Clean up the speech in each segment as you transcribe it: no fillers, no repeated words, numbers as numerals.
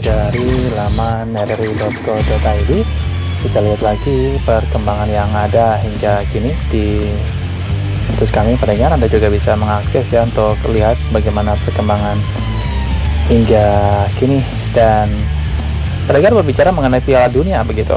dari laman rri.co.id. Kita lihat lagi perkembangan yang ada hingga kini di situs kami pendengar. Anda juga bisa mengakses ya untuk lihat bagaimana perkembangan hingga kini. Dan pendengar berbicara mengenai Piala Dunia begitu.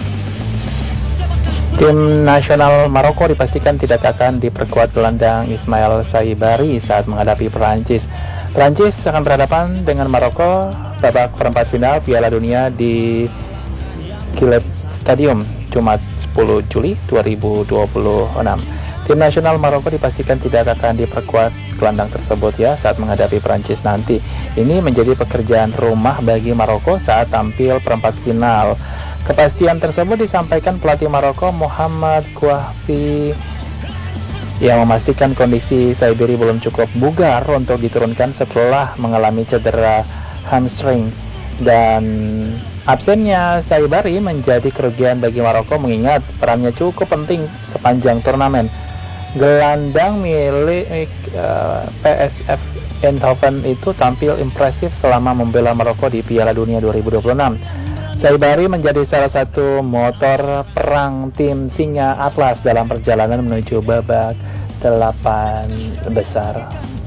Tim nasional Maroko dipastikan tidak akan diperkuat gelandang Ismail Saibari saat menghadapi Perancis. Perancis akan berhadapan dengan Maroko babak perempat final Piala Dunia di Gillette Stadium Jumat 10 Juli 2026. Tim nasional Maroko dipastikan tidak akan diperkuat gelandang tersebut ya saat menghadapi Perancis nanti. Ini menjadi pekerjaan rumah bagi Maroko saat tampil perempat final. Kepastian tersebut disampaikan pelatih Maroko Mohamed Kouafi yang memastikan kondisi Saibari belum cukup bugar untuk diturunkan setelah mengalami cedera hamstring. Dan absennya Saibari menjadi kerugian bagi Maroko mengingat perannya cukup penting sepanjang turnamen. Gelandang milik PSV Eindhoven itu tampil impresif selama membela Maroko di Piala Dunia 2026. Saibari menjadi salah satu motor perang tim Singa Atlas dalam perjalanan menuju babak 8 besar.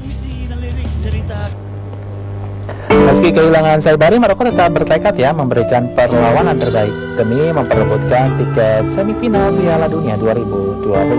Meski kehilangan Saibari, Maroko tetap bertekad ya memberikan perlawanan terbaik demi memperebutkan tiket semifinal Piala Dunia 2026.